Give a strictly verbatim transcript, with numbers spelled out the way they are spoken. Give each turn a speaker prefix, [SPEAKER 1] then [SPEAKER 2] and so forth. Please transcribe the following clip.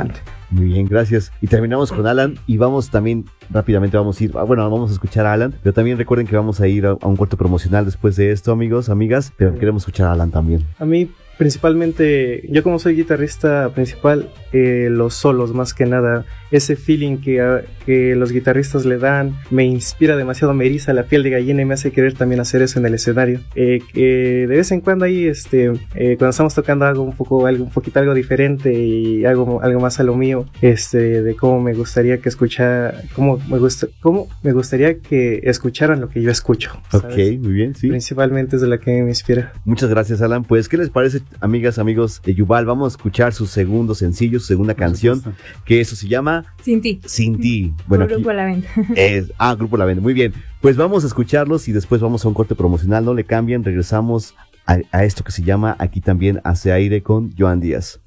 [SPEAKER 1] adelante.
[SPEAKER 2] Muy bien, gracias. Y terminamos con Alan y vamos también rápidamente, vamos a ir, bueno, vamos a escuchar a Alan, pero también recuerden que vamos a ir a, a un corte promocional después de esto, amigos, amigas, pero queremos escuchar a Alan también.
[SPEAKER 3] A mí, principalmente, yo como soy guitarrista principal, eh, los solos más que nada, ese feeling que, que los guitarristas le dan, me inspira demasiado, me eriza la piel de gallina y me hace querer también hacer eso en el escenario. Eh, eh, de vez en cuando ahí, este, eh, cuando estamos tocando algo un poco, algo, un poquito algo diferente y algo, algo más a lo mío, este, de cómo me gustaría que escuchara, cómo me gusta, cómo me gustaría que escucharan lo que yo escucho. ¿Sabes?
[SPEAKER 2] Ok, muy bien, sí.
[SPEAKER 3] Principalmente es de la que me inspira.
[SPEAKER 2] Muchas gracias, Alan. Pues, ¿qué les parece, amigas, amigos de Yuval? Vamos a escuchar su segundo sencillo, su segunda canción, que eso se llama
[SPEAKER 4] Sin Ti.
[SPEAKER 2] Sin Ti. Bueno,
[SPEAKER 4] Grupo
[SPEAKER 2] aquí,
[SPEAKER 4] La Venta.
[SPEAKER 2] Es, ah, Grupo La Venta. Muy bien. Pues vamos a escucharlos y después vamos a un corte promocional. No le cambien, regresamos a, a esto que se llama Aquí también hace aire con Joan Díaz.